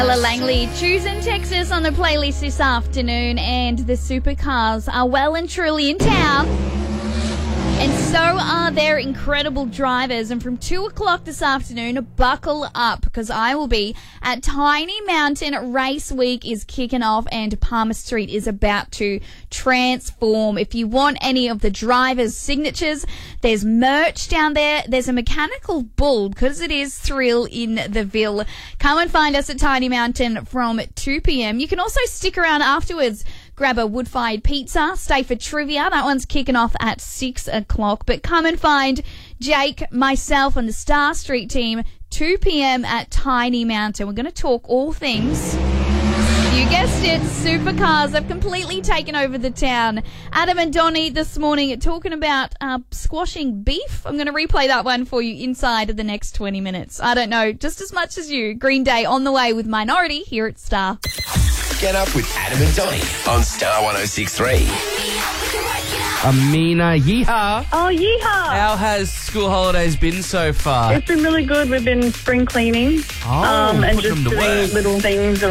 Ella Langley, choosing Texas on the playlist this afternoon, and the supercars are well and truly in town. And so are their incredible drivers. And from 2 o'clock this afternoon, buckle up, because I will be at Tiny Mountain. Race Week is kicking off and Palmer Street is about to transform. If you want any of the drivers' signatures, there's merch down there. There's a mechanical bull, because it is Thrill in the Ville. Come and find us at Tiny Mountain from 2 p.m. You can also stick around afterwards. Grab a wood-fired pizza, stay for trivia. That one's kicking off at 6 o'clock. But come and find Jake, myself, and the Star Street team, 2 p.m. at Tiny Mountain. We're going to talk all things, you guessed it, supercars have completely taken over the town. Adam and Donnie this morning talking about squashing beef. I'm going to replay that one for you inside of the next 20 minutes. I don't know, just as much as you. Green Day on the way with Minority here at Star. Get up with Adam and Donnie on Star 106.3. Amina, yeehaw. Oh, yeehaw. How has school holidays been so far? It's been really good. We've been spring cleaning and put just them to doing work. little things